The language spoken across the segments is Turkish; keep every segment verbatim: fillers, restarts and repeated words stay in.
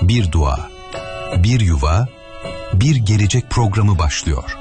Bir dua, bir yuva, bir gelecek programı başlıyor.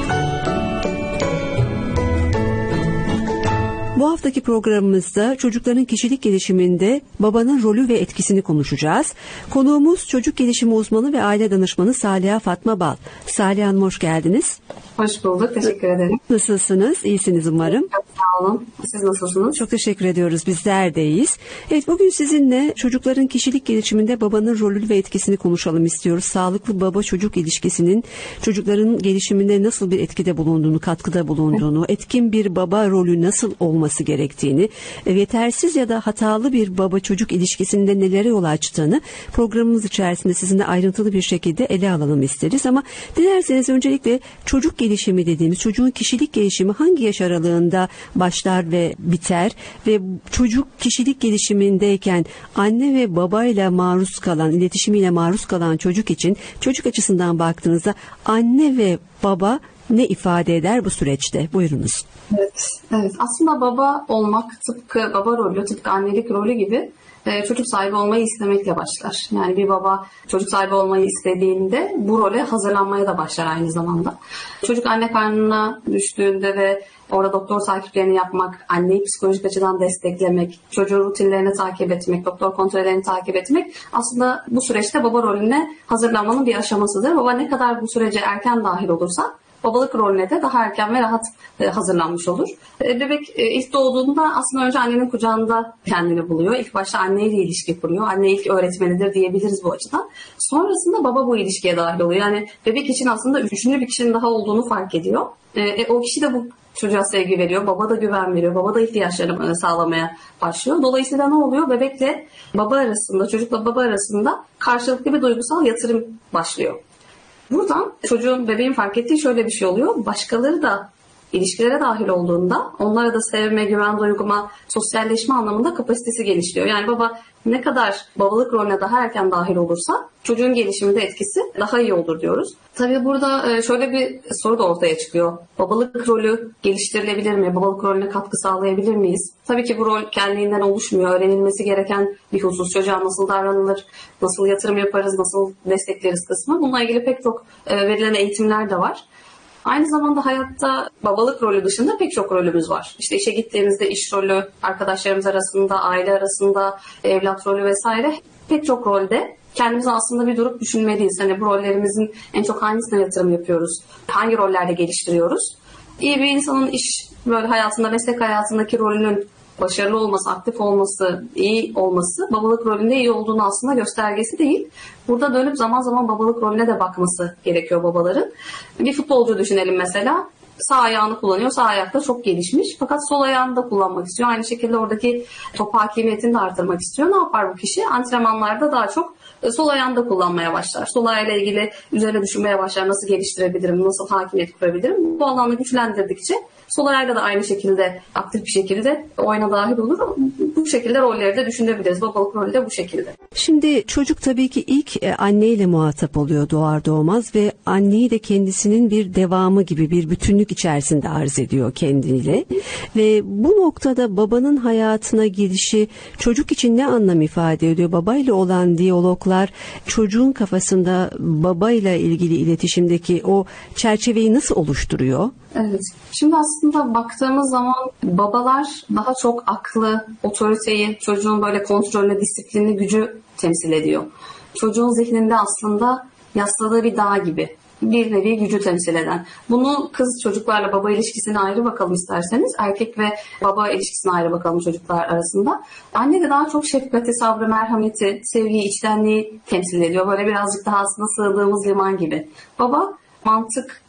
Bu haftaki programımızda çocukların kişilik gelişiminde babanın rolü ve etkisini konuşacağız. Konuğumuz çocuk gelişimi uzmanı ve aile danışmanı Saliha Fatma Bal. Saliha Hanım, hoş geldiniz. Hoş bulduk. Teşekkür ederim. Nasılsınız? İyisiniz umarım. Çok sağ olun. Siz nasılsınız? Çok teşekkür ediyoruz. Bizler de iyiyiz. Evet, bugün sizinle çocukların kişilik gelişiminde babanın rolü ve etkisini konuşalım istiyoruz. Sağlıklı baba çocuk ilişkisinin çocukların gelişiminde nasıl bir etkide bulunduğunu, katkıda bulunduğunu, etkin bir baba rolü nasıl olması gerektiğini, yetersiz ya da hatalı bir baba çocuk ilişkisinde nelere yol açtığını programımız içerisinde sizinle ayrıntılı bir şekilde ele alalım isteriz. Ama dilerseniz öncelikle çocuk gelişimi dediğimiz, çocuğun kişilik gelişimi hangi yaş aralığında başlar ve biter ve çocuk kişilik gelişimindeyken anne ve babayla maruz kalan, iletişimiyle maruz kalan çocuk için çocuk açısından baktığınızda anne ve baba ne ifade eder bu süreçte? Buyurunuz. Evet, evet. Aslında baba olmak tıpkı baba rolü, tıpkı annelik rolü gibi çocuk sahibi olmayı istemekle başlar. Yani bir baba çocuk sahibi olmayı istediğinde bu role hazırlanmaya da başlar aynı zamanda. Çocuk anne karnına düştüğünde ve orada doktor takiplerini yapmak, anneyi psikolojik açıdan desteklemek, çocuğun rutinlerini takip etmek, doktor kontrollerini takip etmek aslında bu süreçte baba rolüne hazırlanmanın bir aşamasıdır. Baba ne kadar bu sürece erken dahil olursa babalık rolüne de daha erken ve rahat hazırlanmış olur. Bebek ilk doğduğunda aslında önce annenin kucağında kendini buluyor. İlk başta anneyle ilişki kuruyor. Anne ilk öğretmenidir diyebiliriz bu açıdan. Sonrasında baba bu ilişkiye dahil oluyor. Yani bebek için aslında üçüncü bir kişinin daha olduğunu fark ediyor. E, o kişi de bu çocuğa sevgi veriyor. Baba da güven veriyor. Baba da ihtiyaçlarını sağlamaya başlıyor. Dolayısıyla ne oluyor? Bebekle baba arasında, çocukla baba arasında karşılıklı bir duygusal yatırım başlıyor. Buradan çocuğun, bebeğin fark ettiği şöyle bir şey oluyor. Başkaları da ilişkilere dahil olduğunda onlara da sevme, güven duyguma, sosyalleşme anlamında kapasitesi genişliyor. Yani baba ne kadar babalık rolüne daha erken dahil olursa çocuğun gelişiminde etkisi daha iyi olur diyoruz. Tabii burada şöyle bir soru da ortaya çıkıyor. Babalık rolü geliştirilebilir mi? Babalık rolüne katkı sağlayabilir miyiz? Tabii ki bu rol kendiliğinden oluşmuyor. Öğrenilmesi gereken bir husus. Çocuğa nasıl davranılır, nasıl yatırım yaparız, nasıl destekleriz kısmı. Bununla ilgili pek çok verilen eğitimler de var. Aynı zamanda hayatta babalık rolü dışında pek çok rolümüz var. İşte işe gittiğimizde iş rolü, arkadaşlarımız arasında, aile arasında, evlat rolü vesaire pek çok rolde kendimize aslında bir durup düşünmeliyiz. Hani bu rollerimizin en çok hangisine yatırım yapıyoruz? Hangi rollerde geliştiriyoruz? İyi bir insanın iş böyle hayatında, meslek hayatındaki rolünün başarılı olması, aktif olması, iyi olması babalık rolünde iyi olduğunu aslında göstergesi değil. Burada dönüp zaman zaman babalık rolüne de bakması gerekiyor babaların. Bir futbolcu düşünelim mesela. Sağ ayağını kullanıyor. Sağ ayakta çok gelişmiş. Fakat sol ayağını da kullanmak istiyor. Aynı şekilde oradaki top hakimiyetini de artırmak istiyor. Ne yapar bu kişi? Antrenmanlarda daha çok sol ayağını da kullanmaya başlar. Sol ayağıyla ilgili üzerine düşünmeye başlar. Nasıl geliştirebilirim? Nasıl hakimiyet kurabilirim? Bu alanı güçlendirdikçe sol ayağıyla da aynı şekilde aktif bir şekilde oyuna dahil olur. Bu şekilde rolleri de düşünebiliriz. Babalık rolü de bu şekilde. Şimdi çocuk tabii ki ilk anneyle muhatap oluyor doğar doğmaz ve anneyi de kendisinin bir devamı gibi bir bütünlük içerisinde arz ediyor kendiyle. Ve bu noktada babanın hayatına girişi çocuk için ne anlam ifade ediyor? Babayla olan diyaloglar çocuğun kafasında babayla ilgili iletişimdeki o çerçeveyi nasıl oluşturuyor? Evet. Şimdi aslında baktığımız zaman babalar daha çok aklı, otoriteyi, çocuğun böyle kontrolünü, disiplini, gücü temsil ediyor. Çocuğun zihninde aslında yasladığı bir dağ gibi bir nevi gücü temsil eden. Bunu kız çocuklarla baba ilişkisine ayrı bakalım isterseniz. Erkek ve baba ilişkisine ayrı bakalım çocuklar arasında. Anne de daha çok şefkati, sabrı, merhameti, sevgiyi, içtenliği temsil ediyor. Böyle birazcık daha aslında sığdığımız liman gibi. Baba mantık,